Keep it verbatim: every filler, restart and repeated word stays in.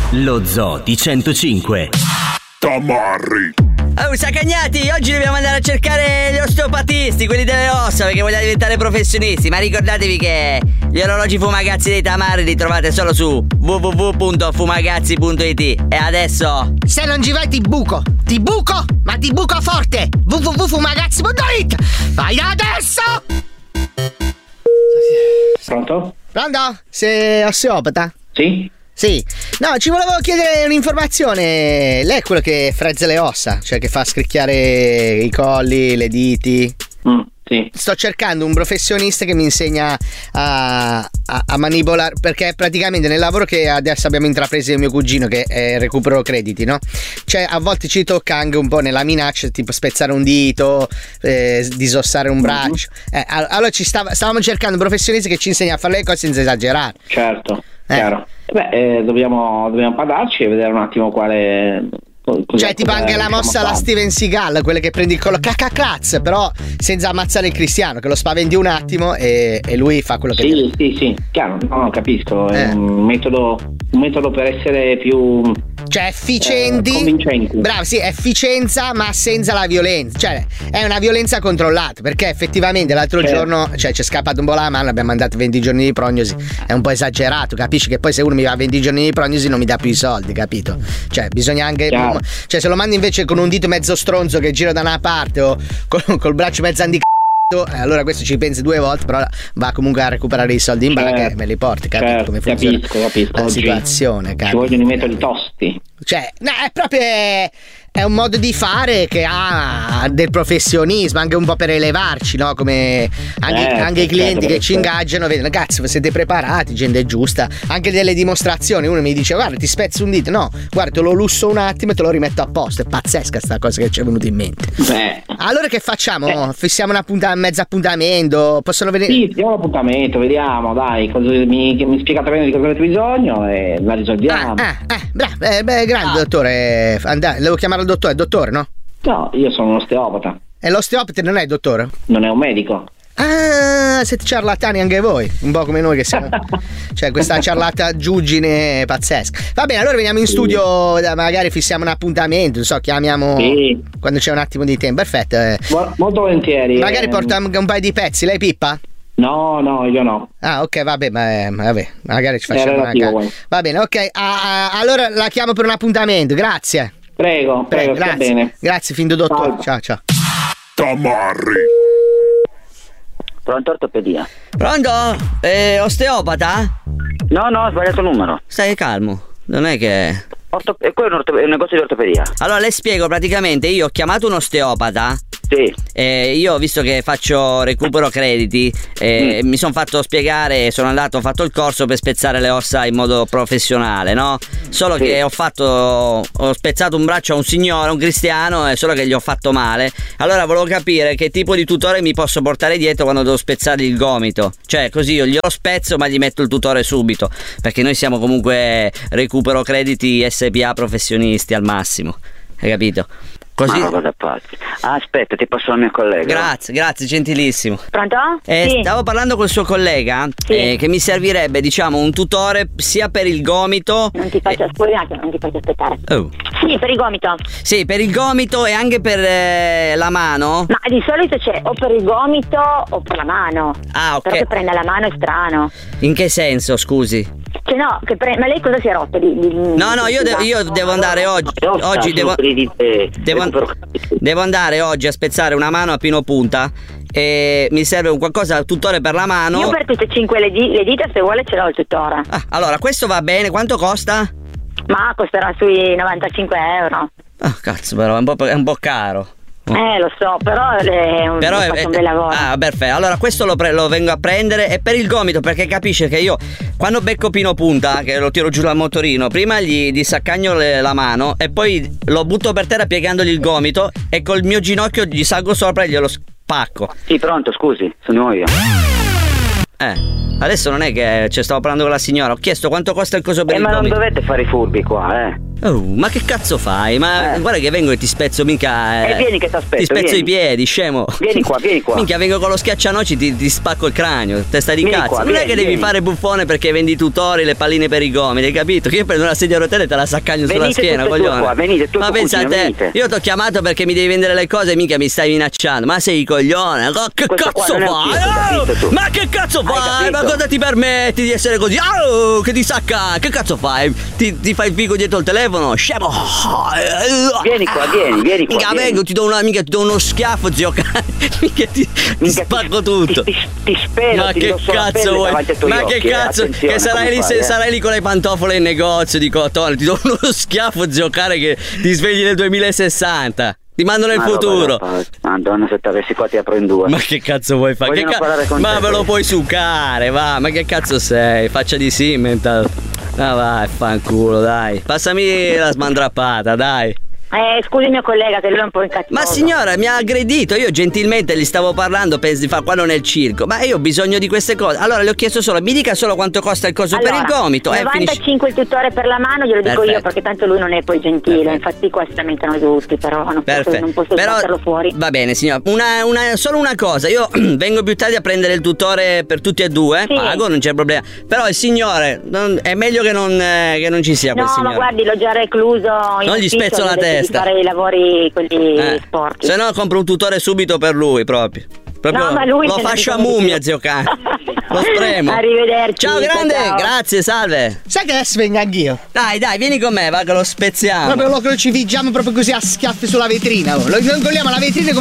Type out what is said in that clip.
Lo Zoo di centocinque. Tamarri. Oh, Sacagnati, oggi dobbiamo andare a cercare gli osteopatisti, quelli delle ossa, perché vogliamo diventare professionisti. Ma ricordatevi che gli orologi Fumagazzi dei Tamarri li trovate solo su w w w punto fumagazzi punto i t. E adesso... Se non ci vai ti buco, ti buco, ma ti buco forte. w w w punto fumagazzi punto i t. Vai da adesso! Pronto? Pronto? Sei osteopata? Sì? Sì. No, ci volevo chiedere un'informazione. Lei è quello che frezza le ossa, cioè che fa scricchiare i colli, le diti? Mm, sì. Sto cercando un professionista che mi insegna a, a, a manibolare, perché praticamente nel lavoro che adesso abbiamo intrapreso io e mio cugino, che è recupero crediti, no? Cioè a volte ci tocca anche un po' nella minaccia, tipo spezzare un dito, eh, disossare un braccio. Mm-hmm. Eh, allora ci stava, stavamo cercando un professionista che ci insegna a fare le cose senza esagerare. Certo, eh. chiaro. Beh, eh, dobbiamo, dobbiamo parlarci e vedere un attimo quale... Cioè tipo anche la mossa alla Steven Seagal, quelle che prendi il collo cacacaz, però senza ammazzare il cristiano, che lo spaventi un attimo e, e lui fa quello che sì, deve. Sì, sì, chiaro, no, no, capisco, eh. è un metodo, un metodo per essere più... Cioè efficienti, eh, convincenti. Bravo, sì, efficienza ma senza la violenza. Cioè è una violenza controllata, perché effettivamente l'altro certo. giorno, cioè c'è scappato un po' la mano, abbiamo mandato venti giorni di prognosi. È un po' esagerato, capisci che poi se uno mi va venti giorni di prognosi non mi dà più i soldi, capito? Cioè bisogna anche chiaro. Cioè se lo mandi invece con un dito mezzo stronzo che gira da una parte o col, col braccio mezzo handicapato, eh, allora questo ci pensi due volte, però va comunque a recuperare i soldi in certo. banca e me li porti, capito certo. come funziona capisco, capisco. la Oggi situazione, capito? Ci vogliono i metodi tosti. Cioè, no, è proprio è un modo di fare che ha del professionismo, anche un po' per elevarci, no? Come anche, eh, anche i clienti certo, che ci ingaggiano vedono, cazzo, siete preparati, gente giusta. Anche delle dimostrazioni, uno mi dice, guarda, ti spezzo un dito, no, guarda, te lo lusso un attimo e te lo rimetto a posto. È pazzesca sta cosa che ci è venuta in mente. Beh. Allora che facciamo? Eh. Fissiamo una punta, mezzo appuntamento? Possono venire? Sì, fissiamo l'appuntamento, vediamo, dai, cosa, mi, mi spiegate bene di cosa avete bisogno e la risolviamo. Ah, ah, ah bravo, eh, beh, grande ah. dottore. Andà, devo chiamare il dottore, dottore, no? No, io sono un osteopata. E l'osteopata non è il dottore? Non è un medico. Ah, siete ciarlatani anche voi, un po' come noi che siamo. Cioè questa ciarlataggine pazzesca. Va bene, allora veniamo in studio, magari fissiamo un appuntamento, non so, chiamiamo sì. quando c'è un attimo di tempo. Perfetto. Eh. Molto volentieri. Magari eh. porta un paio di pezzi, lei pippa? No, no, io no. Ah, ok, vabbè, ma eh, vabbè, magari ci facciamo una gara. Va bene, ok. Ah, ah, allora la chiamo per un appuntamento, grazie. Prego, prego, prego grazie. Bene. Grazie, fin dottore. Ciao, ciao. Tamarri. Pronto, ortopedia? Pronto? Eh, osteopata? No, no, ho sbagliato il numero. Stai calmo, non è che... Orto... Quello è un, orto... è un negozio di ortopedia. Allora le spiego, praticamente io ho chiamato un osteopata. Sì. Eh, io visto che faccio recupero crediti eh, mm. mi sono fatto spiegare, sono andato, ho fatto il corso per spezzare le ossa in modo professionale, no? Solo sì. che ho fatto ho spezzato un braccio a un signore, un cristiano, e solo che gli ho fatto male. Allora volevo capire che tipo di tutore mi posso portare dietro quando devo spezzare il gomito. Cioè così io glielo spezzo ma gli metto il tutore subito, perché noi siamo comunque recupero crediti S P A professionisti al massimo, hai capito? Così... Ma cosa fatti? Ah, aspetta, ti passo la mia collega. Grazie, grazie, gentilissimo. Pronto? Eh, sì. Stavo parlando col suo collega sì. eh, che mi servirebbe, diciamo, un tutore sia per il gomito. Non ti faccio, eh... scusate, non ti faccio aspettare. Oh. Sì, per il gomito. Sì, per il gomito e anche per eh, la mano. Ma di solito c'è o per il gomito o per la mano. Ah, ok. Però che prenda la mano è strano. In che senso, scusi? Cioè no, che pre... ma lei cosa si è rotto? Di, di... No, no, io, de- io devo andare oggi. Oggi devo. Devo, devo andare oggi a spezzare una mano a Pino Punta. E mi serve un qualcosa, tutore per la mano. Io per tutte e cinque le, di- le dita, se vuole, ce l'ho il tutore. Ah, allora, questo va bene, quanto costa? Ma costerà sui novantacinque euro. Ah, cazzo, però è un po', è un po' caro. Eh, lo so, però è un, però è, un bel lavoro. Ah, perfetto. Allora questo lo, pre- lo vengo a prendere. E per il gomito, perché capisce che io quando becco Pino Punta, che lo tiro giù dal motorino, prima gli disaccagno le, la mano e poi lo butto per terra piegandogli il gomito e col mio ginocchio gli salgo sopra e glielo spacco. Sì, pronto, scusi, sono io. Eh, adesso non è che cioè, stavo parlando con la signora. Ho chiesto quanto costa il coso per eh, il ma gomito. non dovete fare i furbi qua, eh. Oh, ma che cazzo fai? Ma Eh. guarda che vengo e ti spezzo mica. Eh, vieni che t'aspetto, Ti spezzo vieni. i piedi, scemo. Vieni qua, vieni qua. Minchia, vengo con lo schiaccianoci, ti, ti spacco il cranio, testa di Vieni cazzo. qua, non è vieni, che devi vieni. fare buffone perché vendi i tutori, le palline per i gomiti, hai capito? Che io prendo una sedia a rotelle e te la saccagno sulla Venite schiena, tutte e due coglione. qua, venite, tu e ma tuo pensa a cugino, te, venite. io ti ho chiamato perché mi devi vendere le cose e minchia mi stai minacciando. Ma sei coglione? Oh, che Questo qua cazzo non è un fai? figlio, hai Oh, capito tu? ma che cazzo Hai fai? Ma capito? cosa ti permetti di essere così? Oh, che ti sacca? Che cazzo fai? Ti, ti fai il figo dietro il telefono? Scemo! Vieni qua, vieni, vieni qua, Mica vieni. vengo, ti do una, mica ti do uno schiaffo, zio. Mica ti, ti Minchia, spacco ti- tutto. Ti, ti, ti spero, Ma ti che indosso la cazzo pelle vuoi? davanti ai tuoi Ma che occhi, eh, cazzo? attenzione, Che sarai come lì, fai, se eh. sarai lì con le pantofole in negozio di cotone. Ti do uno schiaffo, zio care, che ti svegli nel duemilasessanta. Ti mando nel Ma futuro. roba da pa- Madonna, se t'avessi qua ti apro in due. Ma che cazzo vuoi fare? Che Vogliono ca- parlare con ma te, me lo quelli. puoi succare, va. Ma che cazzo sei? Faccia di Simmental. Ah vai, fanculo, dai. Passami la smandrappata, dai. Eh, scusi mio collega che lui è un po' incazzato. Ma signora, mi ha aggredito, io gentilmente gli stavo parlando, pensi di fare qua non è il circo. Ma io ho bisogno di queste cose. Allora le ho chiesto solo, mi dica solo quanto costa il coso per il gomito. Eh, finisce. novantacinque il tutore per la mano, glielo dico Perfetto. io perché tanto lui non è poi gentile. Perfetto. Infatti qua si lamentano tutti, però non posso, Perfetto. non posso Però metterlo fuori. va bene signora, una, una- solo una cosa, io vengo più tardi a prendere il tutore per tutti e due, Sì. pago, non c'è problema. Però il signore, non- è meglio che non, eh, che non ci sia quel No, signore. ma guardi, l'ho già recluso in Non gli ufficio, spezzo la gli ho detto di testa. fare i lavori quelli Eh, sporchi. se no compro un tutore subito per lui proprio. Proprio No, ma lui lo se ne fascio a bisogna di mummia, più. zio cane. Lo spremo. Arrivederci. Ciao grande, ciao. grazie, salve. Sai che adesso vengo anch'io? Dai, dai, vieni con me, va che lo spezziamo. Proprio lo crocifiggiamo proprio così a schiaffi sulla vetrina. oh. Lo ingolliamo la vetrina come